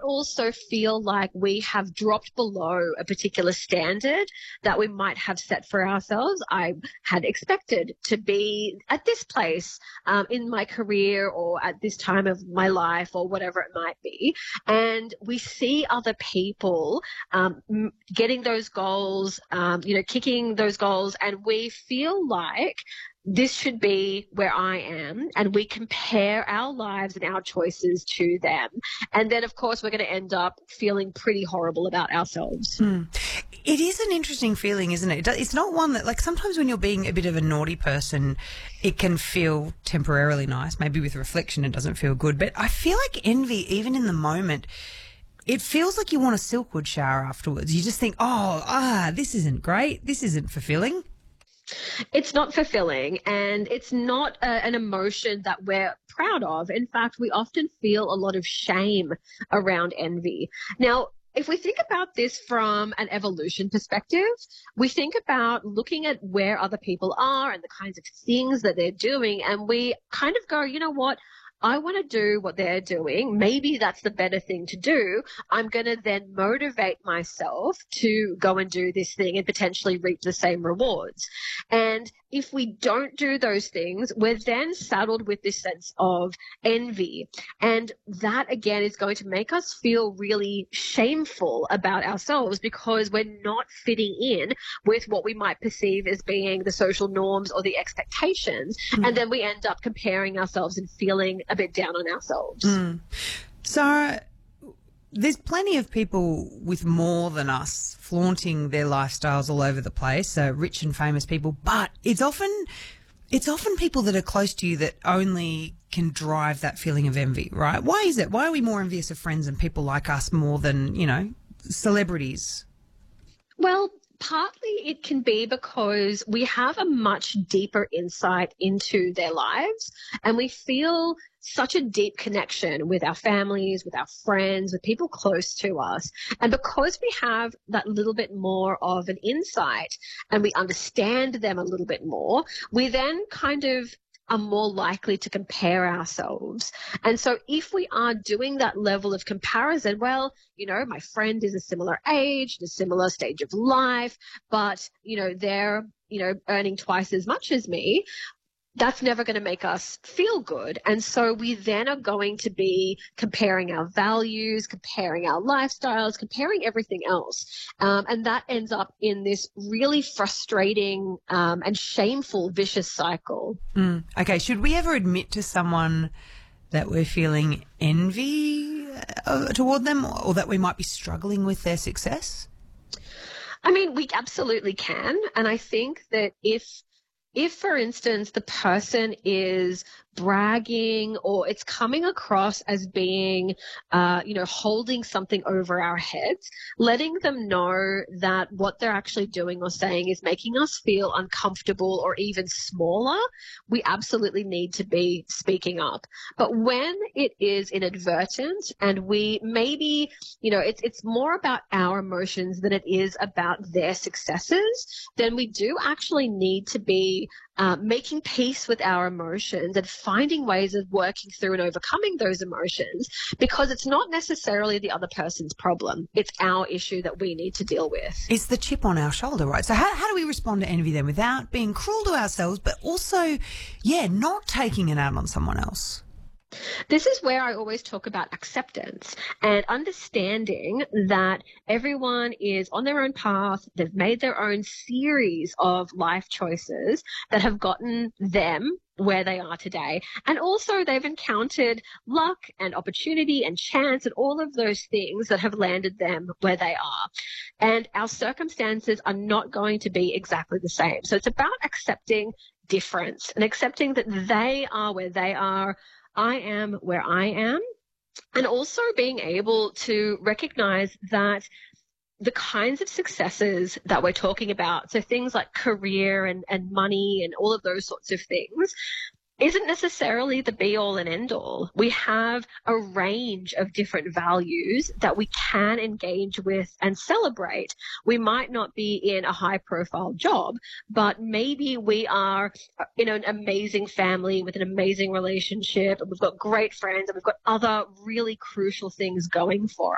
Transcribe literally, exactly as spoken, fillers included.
also feel like we have dropped below a particular standard that we might have set for ourselves. I had expected to be at this place um, in my career or at this time of my life or whatever it might be. And we see other people um, getting those goals, um, you know, kicking those goals, and we feel like this should be where I am, and we compare our lives and our choices to them. And then, of course, we're going to end up feeling pretty horrible about ourselves. Mm. It is an interesting feeling, isn't it? It's not one that, like, sometimes when you're being a bit of a naughty person, it can feel temporarily nice. Maybe with reflection it doesn't feel good. But I feel like envy, even in the moment, it feels like you want a Silkwood shower afterwards. You just think, oh, ah, this isn't great. This isn't fulfilling. It's not fulfilling, and it's not a, an emotion that we're proud of. In fact, we often feel a lot of shame around envy. Now, if we think about this from an evolution perspective, we think about looking at where other people are and the kinds of things that they're doing, and we kind of go, you know what? I want to do what they're doing. Maybe that's the better thing to do. I'm going to then motivate myself to go and do this thing and potentially reap the same rewards. And if we don't do those things, we're then saddled with this sense of envy. And that, again, is going to make us feel really shameful about ourselves because we're not fitting in with what we might perceive as being the social norms or the expectations. Mm. And then we end up comparing ourselves and feeling a bit down on ourselves. Mm. So there's plenty of people with more than us flaunting their lifestyles all over the place, so rich and famous people, but it's often it's often people that are close to you that only can drive that feeling of envy, right? Why is it? Why are we more envious of friends and people like us more than, you know, celebrities? Well, partly it can be because we have a much deeper insight into their lives, and we feel such a deep connection with our families, with our friends, with people close to us. And because we have that little bit more of an insight and we understand them a little bit more, we then kind of are more likely to compare ourselves. And so if we are doing that level of comparison, well, you know, my friend is a similar age, a similar stage of life, but, you know, they're, you know, earning twice as much as me, that's never going to make us feel good. And so we then are going to be comparing our values, comparing our lifestyles, comparing everything else. Um, and that ends up in this really frustrating um, and shameful vicious cycle. Mm. Okay, should we ever admit to someone that we're feeling envy uh, toward them, or that we might be struggling with their success? I mean, we absolutely can. And I think that if If, for instance, the person is bragging or it's coming across as being, uh, you know, holding something over our heads, letting them know that what they're actually doing or saying is making us feel uncomfortable or even smaller, we absolutely need to be speaking up. But when it is inadvertent and we maybe, you know, it's, it's more about our emotions than it is about their successes, then we do actually need to be Uh, making peace with our emotions and finding ways of working through and overcoming those emotions, because it's not necessarily the other person's problem. It's our issue that we need to deal with. It's the chip on our shoulder, right? So how, how do we respond to envy then without being cruel to ourselves, but also, yeah, not taking it out on someone else? This is where I always talk about acceptance and understanding that everyone is on their own path. They've made their own series of life choices that have gotten them where they are today. And also they've encountered luck and opportunity and chance and all of those things that have landed them where they are. And our circumstances are not going to be exactly the same. So it's about accepting difference and accepting that they are where they are, I am where I am, and also being able to recognize that the kinds of successes that we're talking about, so things like career and, and money and all of those sorts of things, isn't necessarily the be-all and end-all. We have a range of different values that we can engage with and celebrate. We might not be in a high-profile job, but maybe we are in an amazing family with an amazing relationship, and we've got great friends, and we've got other really crucial things going for us.